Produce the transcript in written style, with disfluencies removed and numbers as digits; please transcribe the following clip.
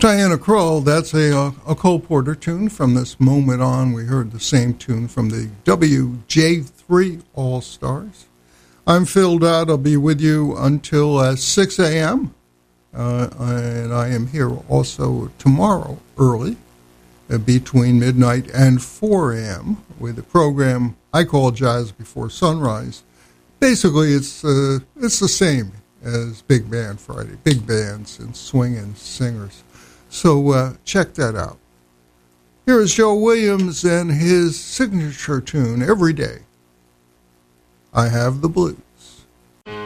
Diana Krall, that's a Cole Porter tune. From this moment on, we heard the same tune from the WJ3 All-Stars. I'm Phil Dodd. I'll be with you until 6 a.m. And I am here also tomorrow early, between midnight and 4 a.m. with a program I call Jazz Before Sunrise. Basically, it's the same as Big Band Friday, big bands and swinging singers. So check that out. Here is Joe Williams and his signature tune, Every Day, I Have the Blues.